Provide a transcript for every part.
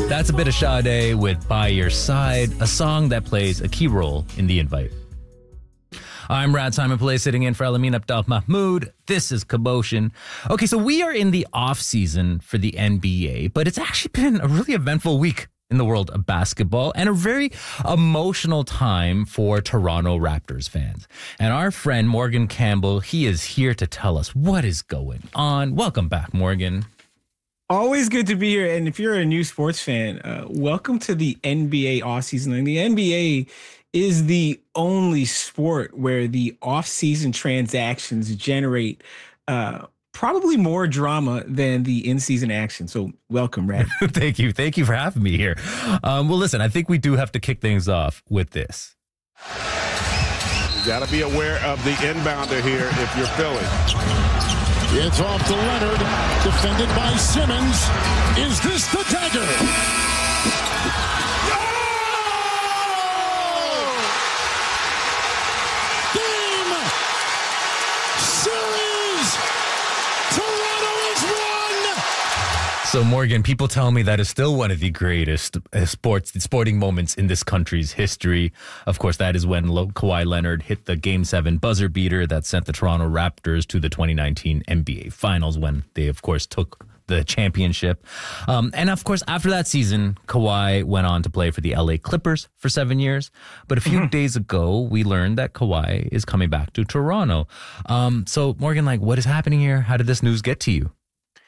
That's a bit of Sade with By Your Side, a song that plays a key role in the invite. I'm Rad Simon Pillay, sitting in for Alamin Abdel Mahmoud. This is Commotion. Okay, so we are in the off season for the NBA, but it's actually been a really eventful week in the world of basketball and a very emotional time for Toronto Raptors fans. And our friend Morgan Campbell, he is here to tell us what is going on. Welcome back, Morgan. Always good to be here. And if you're a new sports fan, welcome to the NBA offseason. And the NBA is the only sport where the offseason transactions generate probably more drama than the in-season action. So welcome, Rad. Thank you. Thank you for having me here. Well, listen, I think we do have to kick things off with this. You got to be aware of the inbounder here if you're Philly. It's off to Leonard, defended by Simmons. Is this the dagger? Game! Series! Toronto has won! So, Morgan, people tell me that is still one of the greatest sporting moments in this country's history. Of course, that is when Kawhi Leonard hit the Game 7 buzzer beater that sent the Toronto Raptors to the 2019 NBA Finals when they, of course, took the championship. And, of course, after that season, Kawhi went on to play for the LA Clippers for 7 years. But a few days ago, we learned that Kawhi is coming back to Toronto. So, Morgan, what is happening here? How did this news get to you?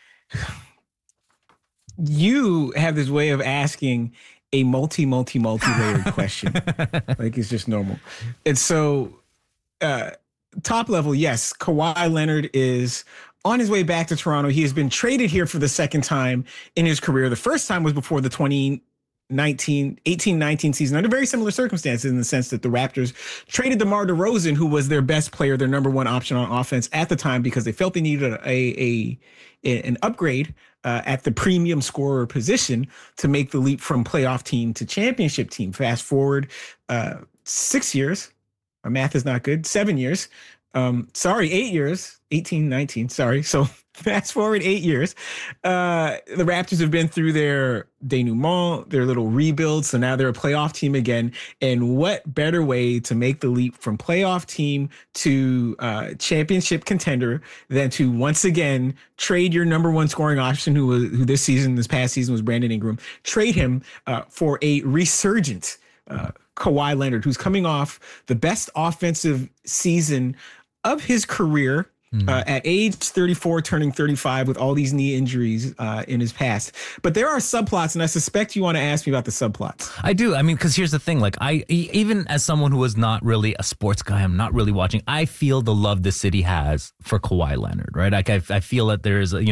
You have this way of asking a multi-layered question. It's just normal. And so top level, yes, Kawhi Leonard is on his way back to Toronto. He has been traded here for the second time in his career. The first time was before the 18-19 season under very similar circumstances in the sense that the Raptors traded DeMar DeRozan, who was their best player, their number one option on offense at the time, because they felt they needed an upgrade at the premium scorer position to make the leap from playoff team to championship team. Fast forward 6 years. My math is not good. 7 years. 8 years. 18, 19. Sorry. So fast forward 8 years. The Raptors have been through their denouement, their little rebuild. So now they're a playoff team again. And what better way to make the leap from playoff team to championship contender than to once again trade your number one scoring option, who this past season was Brandon Ingram, trade him for a resurgent Kawhi Leonard, who's coming off the best offensive season of his career. At age 34, turning 35 with all these knee injuries in his past. But there are subplots, and I suspect you want to ask me about the subplots. I do. I mean, because here's the thing. Even as someone who was not really a sports guy, I'm not really watching, I feel the love the city has for Kawhi Leonard, right? I feel that there is, he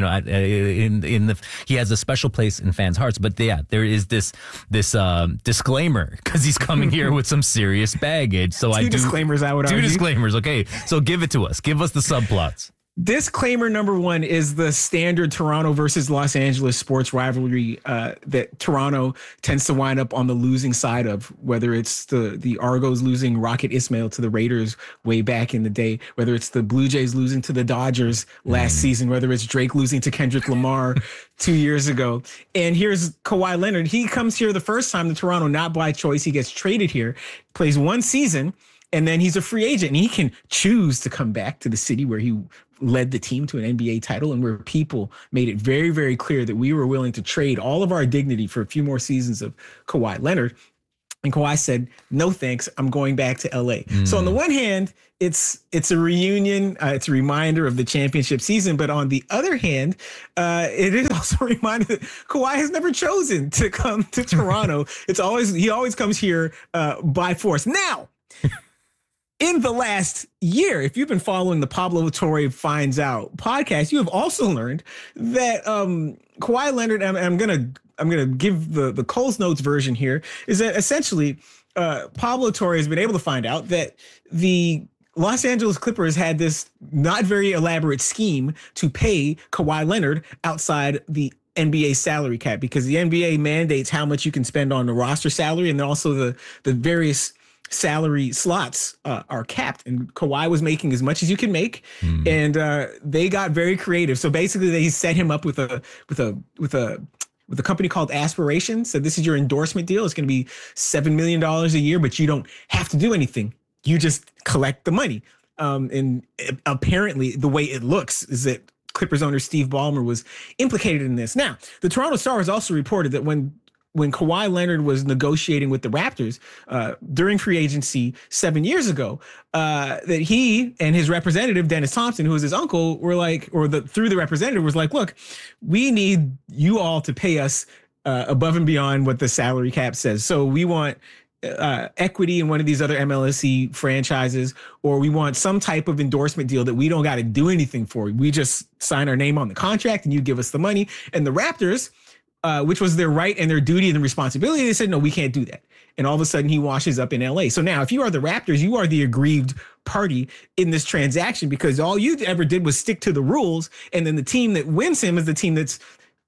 has a special place in fans' hearts. But yeah, there is this disclaimer because he's coming here with some serious baggage. So Two disclaimers, I would argue. Two disclaimers. Okay. So give it to us. Give us the subplot. Disclaimer number one is the standard Toronto versus Los Angeles sports rivalry that Toronto tends to wind up on the losing side of, whether it's the Argos losing Rocket Ismail to the Raiders way back in the day, whether it's the Blue Jays losing to the Dodgers last season, whether it's Drake losing to Kendrick Lamar 2 years ago. And here's Kawhi Leonard. He comes here the first time to Toronto, not by choice. He gets traded here, plays one season, and then he's a free agent, and he can choose to come back to the city where he led the team to an NBA title and where people made it very, very clear that we were willing to trade all of our dignity for a few more seasons of Kawhi Leonard. And Kawhi said, no, thanks. I'm going back to LA. So on the one hand, it's a reunion. It's a reminder of the championship season. But on the other hand, it is also a reminder that Kawhi has never chosen to come to Toronto. He always comes here by force. Now, in the last year, if you've been following the Pablo Torre Finds Out podcast, you have also learned that Kawhi Leonard, I'm gonna give the Coles Notes version here, is that essentially Pablo Torre has been able to find out that the Los Angeles Clippers had this not very elaborate scheme to pay Kawhi Leonard outside the NBA salary cap, because the NBA mandates how much you can spend on the roster salary, and then also the various salary slots are capped, and Kawhi was making as much as you can make, and they got very creative. So basically, they set him up with a with a company called Aspiration. So this is your endorsement deal. It's going to be $7 million a year, but you don't have to do anything. You just collect the money. And apparently the way it looks is that Clippers owner Steve Ballmer was implicated in this. Now, the Toronto Star has also reported that when Kawhi Leonard was negotiating with the Raptors during free agency 7 years ago, that he and his representative, Dennis Thompson, who was his uncle, were like, through the representative was like, look, we need you all to pay us above and beyond what the salary cap says. So we want equity in one of these other MLSE franchises, or we want some type of endorsement deal that we don't got to do anything for. We just sign our name on the contract and you give us the money. And the Raptors, which was their right and their duty and the responsibility, they said, no, we can't do that. And all of a sudden he washes up in LA. So now if you are the Raptors, you are the aggrieved party in this transaction, because all you ever did was stick to the rules. And then the team that wins him is the team that's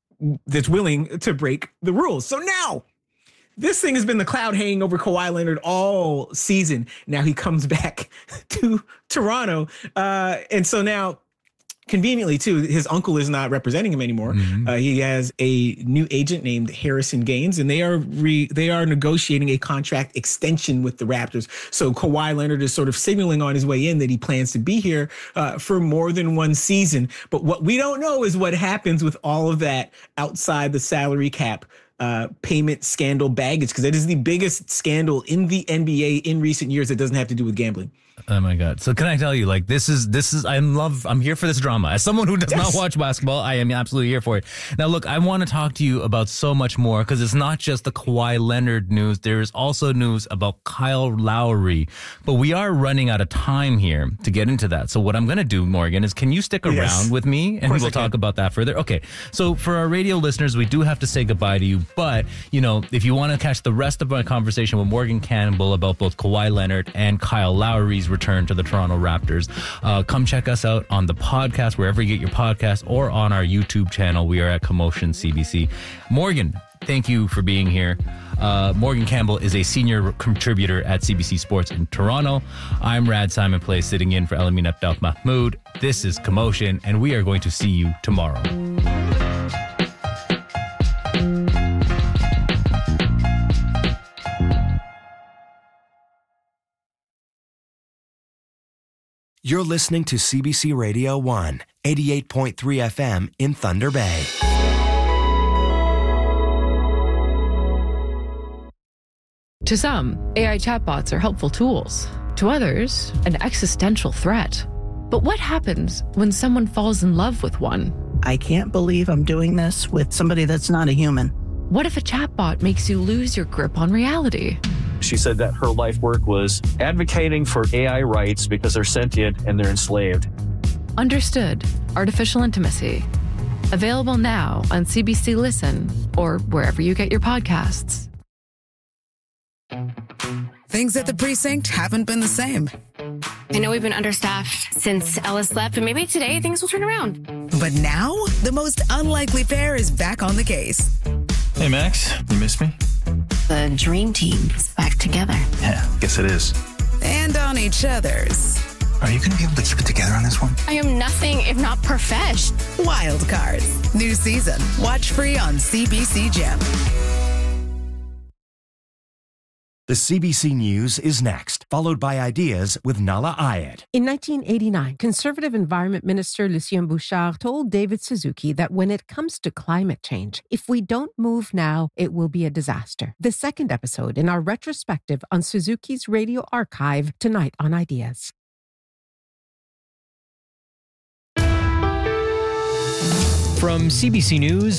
willing to break the rules. So now this thing has been the cloud hanging over Kawhi Leonard all season. Now he comes back to Toronto. And so now, conveniently, too, his uncle is not representing him anymore. Mm-hmm. He has a new agent named Harrison Gaines, and they are negotiating a contract extension with the Raptors. So Kawhi Leonard is sort of signaling on his way in that he plans to be here for more than one season. But what we don't know is what happens with all of that outside the salary cap payment scandal baggage, because that is the biggest scandal in the NBA in recent years that doesn't have to do with gambling. Oh my God. So can I tell you, like, this is, I'm here for this drama. As someone who does not watch basketball, I am absolutely here for it. Now, look, I want to talk to you about so much more, because it's not just the Kawhi Leonard news. There is also news about Kyle Lowry, but we are running out of time here to get into that. So what I'm going to do, Morgan, is can you stick around with me and we'll talk about that further? Okay. So for our radio listeners, we do have to say goodbye to you, but if you want to catch the rest of my conversation with Morgan Campbell about both Kawhi Leonard and Kyle Lowry's return to the Toronto Raptors, come check us out on the podcast, wherever you get your podcast, or on our YouTube channel. We are at Commotion CBC. Morgan, thank you for being here. Morgan Campbell is a senior contributor at CBC Sports in Toronto. I'm Rad Simon Place, sitting in for Elamin Abdel Mahmoud. This is Commotion, and we are going to see you tomorrow. You're listening to CBC Radio 1, 88.3 FM in Thunder Bay. To some, AI chatbots are helpful tools. To others, an existential threat. But what happens when someone falls in love with one? I can't believe I'm doing this with somebody that's not a human. What if a chatbot makes you lose your grip on reality? She said that her life work was advocating for AI rights because they're sentient and they're enslaved. Understood. Artificial Intimacy. Available now on CBC Listen or wherever you get your podcasts. Things at the precinct haven't been the same. I know we've been understaffed since Ellis left, but maybe today things will turn around. But now, the most unlikely pair is back on the case. Hey, Max, you miss me? The dream team is back together. Yeah, guess it is. And on each other's. Are you going to be able to keep it together on this one? I am nothing if not profesh. Wild Cards. New season. Watch free on CBC Gem. The CBC News is next, followed by Ideas with Nala Ayed. In 1989, Conservative Environment Minister Lucien Bouchard told David Suzuki that when it comes to climate change, if we don't move now, it will be a disaster. The second episode in our retrospective on Suzuki's radio archive tonight on Ideas. From CBC News,